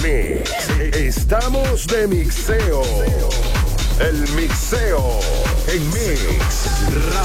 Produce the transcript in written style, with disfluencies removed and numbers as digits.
mix. Estamos de mixeo. El mixeo en Mix